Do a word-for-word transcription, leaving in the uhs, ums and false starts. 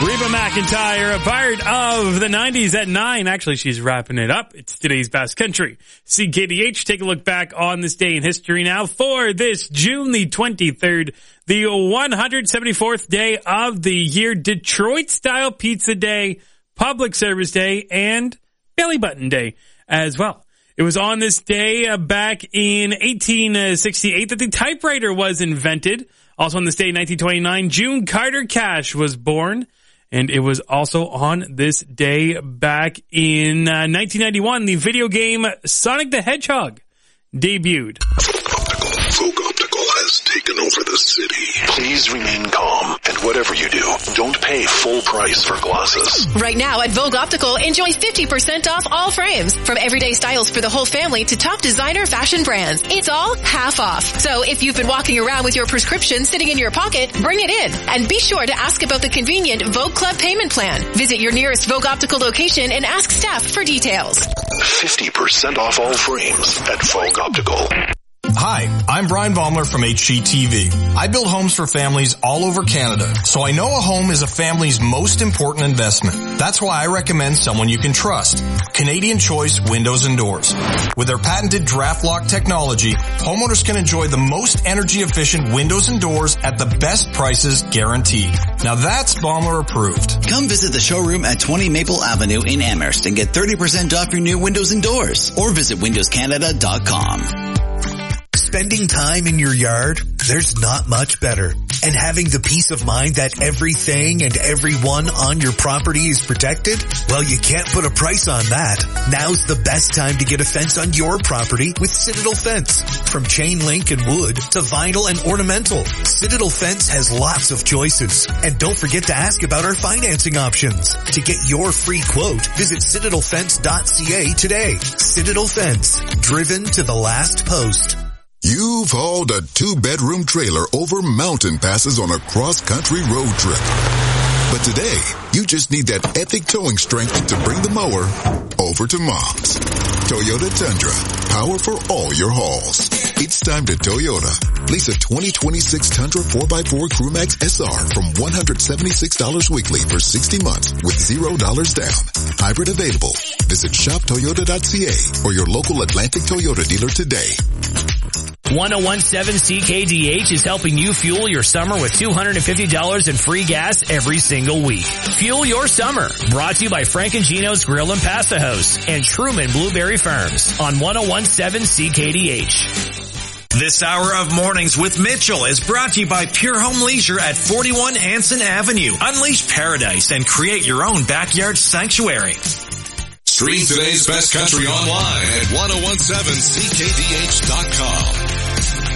Reba McEntire, a part of the nineties at nine. Actually, she's wrapping it up. It's today's best country. C K D H, take a look back on this day in history now for this June the twenty-third, the one hundred seventy-fourth day of the year, Detroit-style pizza day, public service day, and belly button day as well. It was on this day uh, back in eighteen sixty-eight that the typewriter was invented. Also on this day in nineteen twenty-nine, June Carter Cash was born. And it was also on this day back in uh, nineteen ninety-one, the video game Sonic the Hedgehog debuted. Vogue Optical has taken over the city. Please remain calm, and whatever you do, don't pay full price for glasses. Right now at Vogue Optical, enjoy fifty percent off all frames. From everyday styles for the whole family to top designer fashion brands. It's all half off. So if you've been walking around with your prescription sitting in your pocket, bring it in. And be sure to ask about the convenient Vogue Club payment plan. Visit your nearest Vogue Optical location and ask staff for details. fifty percent off all frames at Vogue Optical. Hi, I'm Brian Baumler from H G T V. I build homes for families all over Canada, so I know a home is a family's most important investment. That's why I recommend someone you can trust. Canadian Choice Windows and Doors. With their patented draft lock technology, homeowners can enjoy the most energy efficient windows and doors at the best prices guaranteed. Now that's Baumler approved. Come visit the showroom at twenty Maple Avenue in Amherst and get thirty percent off your new windows and doors, or visit windows canada dot com. Spending time in your yard, there's not much better. And having the peace of mind that everything and everyone on your property is protected? Well, you can't put a price on that. Now's the best time to get a fence on your property with Citadel Fence. From chain link and wood to vinyl and ornamental, Citadel Fence has lots of choices. And don't forget to ask about our financing options. To get your free quote, visit citadel fence dot c a today. Citadel Fence, driven to the last post. You've hauled a two-bedroom trailer over mountain passes on a cross-country road trip. But today, you just need that epic towing strength to bring the mower over to Mom's. Toyota Tundra, power for all your hauls. It's time to Toyota. Lease a twenty twenty-six Tundra four by four Crewmax S R from one hundred seventy-six dollars weekly for sixty months with zero dollars down. Hybrid available. Visit shop toyota dot c a or your local Atlantic Toyota dealer today. ten seventeen C K D H is helping you fuel your summer with two hundred fifty dollars in free gas every single week. Fuel your summer. Brought to you by Frank and Gino's Grill and Pasta House and Truman Blueberry Farms on ten seventeen C K D H. This hour of Mornings with Mitchell is brought to you by Pure Home Leisure at forty-one Anson Avenue. Unleash paradise and create your own backyard sanctuary. Stream today's best country online at ten seventeen C K D H dot com.